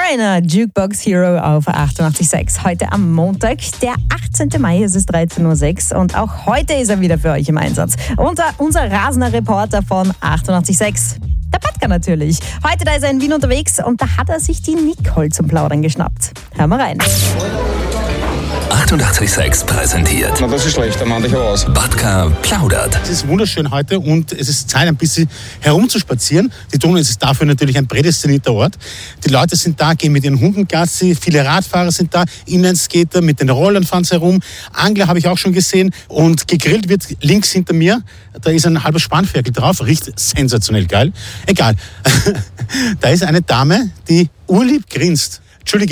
Foreigner, Jukebox Hero auf 88.6. Heute am Montag, der 18. Mai, es ist 13.06 Uhr und auch heute ist er wieder für euch im Einsatz. Unser rasender Reporter von 88.6. Der Patka natürlich. Heute da ist er in Wien unterwegs und da hat er sich die Nicole zum Plaudern geschnappt. Hören wir rein. 88.6 präsentiert. Na, das ist schlecht, dann mach ich aus. Patka plaudert. Es ist wunderschön heute und es ist Zeit, ein bisschen herumzuspazieren. Die Donau ist dafür natürlich ein prädestinierter Ort. Die Leute sind da, gehen mit ihren Hunden Gassi, viele Radfahrer sind da, Inlineskater, mit den Rollern fahren sie herum. Angler habe ich auch schon gesehen und gegrillt wird links hinter mir. Da ist ein halber Spanferkel drauf, riecht sensationell geil. Egal. Da ist eine Dame, die urlieb grinst. Entschuldige.